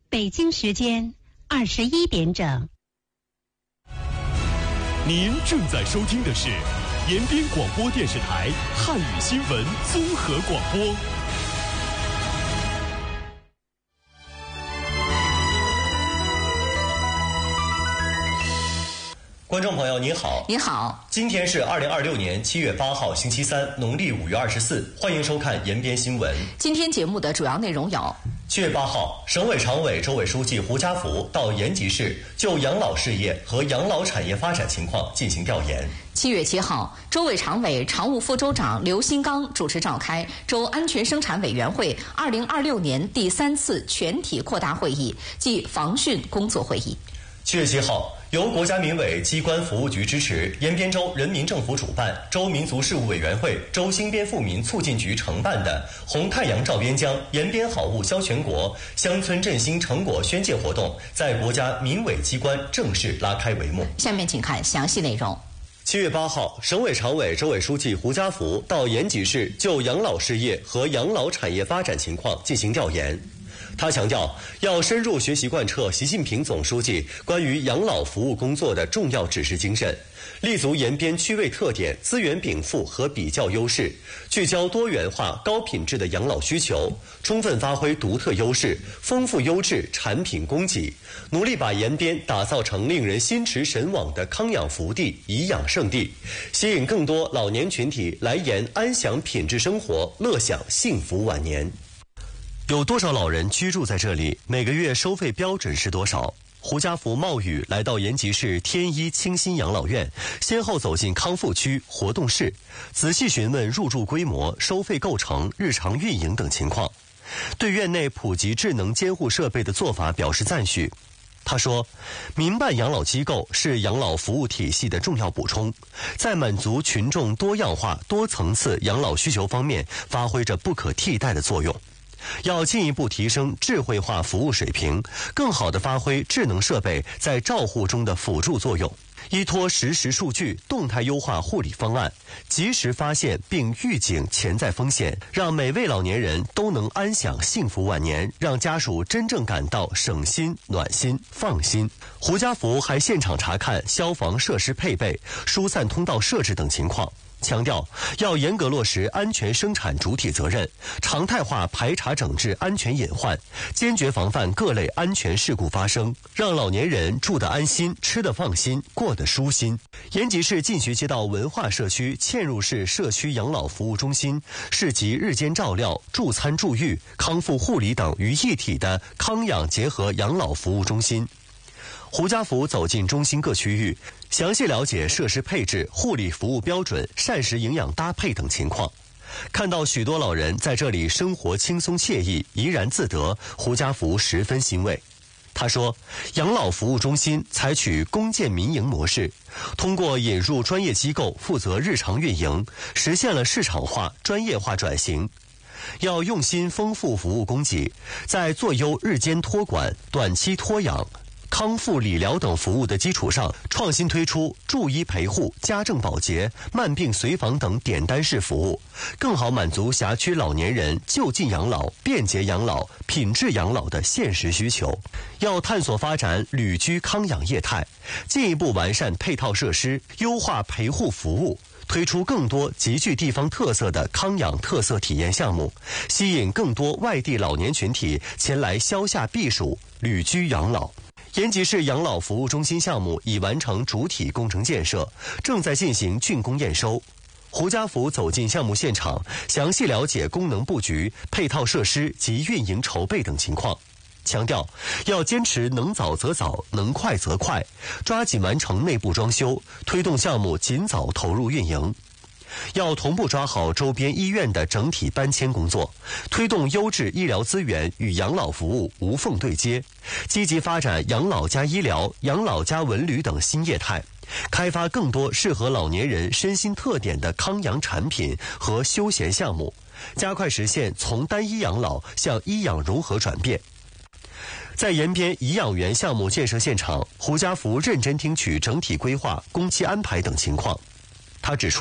北京时间21点整。 您正在收听的是延边广播电视台汉语新闻综合广播。 观众朋友您好， 您好， 今天是2026年7月8号星期三，农历5月24，欢迎收看延边新闻。 今天节目的主要内容有 ：7月8号，省委常委、州委书记胡家福到延吉市就养老事业和养老产业发展情况进行调研。 7月7号，州委常委、常务副州长刘新刚主持召开州安全生产委员会2026年第3次全体扩大会议暨防汛工作会议。 7月7号，由国家民委机关服务局支持，延边州人民政府主办，州民族事务委员会、州兴边富民促进局承办的“红太阳照边疆，延边好物销全国”乡村振兴成果宣介活动，在国家民委机关正式拉开帷幕。 下面请看详细内容。 7月8号，省委常委、州委书记胡家福到延吉市就养老事业和养老产业发展情况进行调研。他强调，要深入学习贯彻习近平总书记关于养老服务工作的重要指示精神，立足延边区位特点、资源禀赋和比较优势，聚焦多元化、高品质的养老需求，充分发挥独特优势，丰富优质产品供给，努力把延边打造成令人心驰神往的康养福地、颐养圣地，吸引更多老年群体来延安享品质生活，乐享幸福晚年。有多少老人居住在这里？每个月收费标准是多少？胡家福冒雨来到延吉市天一清新养老院，先后走进康复区、活动室，仔细询问入住规模、收费构成、日常运营等情况，对院内普及智能监护设备的做法表示赞许。他说，民办养老机构是养老服务体系的重要补充，在满足群众多样化、多层次养老需求方面发挥着不可替代的作用。要进一步提升智慧化服务水平，更好地发挥智能设备在照护中的辅助作用，依托实时数据，动态优化护理方案，及时发现并预警潜在风险，让每位老年人都能安享幸福晚年，让家属真正感到省心、暖心、放心。胡家福还现场查看消防设施配备、疏散通道设置等情况，强调要严格落实安全生产主体责任，常态化排查整治安全隐患，坚决防范各类安全事故发生，让老年人住得安心、吃得放心、过得舒心。延吉市晋徐街道文化社区嵌入式社区养老服务中心是集日间照料、助餐助育、康复护理等于一体的康养结合养老服务中心。胡家福走进中心各区域，详细了解设施配置、护理服务标准、膳食营养搭配等情况。看到许多老人在这里生活轻松惬意、怡然自得，胡家福十分欣慰。他说，养老服务中心采取公建民营模式，通过引入专业机构负责日常运营，实现了市场化、专业化转型。要用心丰富服务供给，在做优日间托管、短期托养、康复理疗等服务的基础上，创新推出助医陪护、家政保洁、慢病随访等点单式服务，更好满足辖区老年人就近养老、便捷养老、品质养老的现实需求。要探索发展旅居康养业态，进一步完善配套设施，优化陪护服务，推出更多极具地方特色的康养特色体验项目，吸引更多外地老年群体前来消夏避暑、旅居养老。延吉市养老服务中心项目已完成主体工程建设，正在进行竣工验收。胡家福走进项目现场，详细了解功能布局、配套设施及运营筹备等情况，强调要坚持能早则早、能快则快，抓紧完成内部装修，推动项目尽早投入运营。要同步抓好周边医院的整体搬迁工作，推动优质医疗资源与养老服务无缝对接，积极发展养老加医疗、养老加文旅等新业态，开发更多适合老年人身心特点的康养产品和休闲项目，加快实现从单一养老向医养融合转变。在延边颐养园项目建设现场，胡家福认真听取整体规划、工期安排等情况。他指出，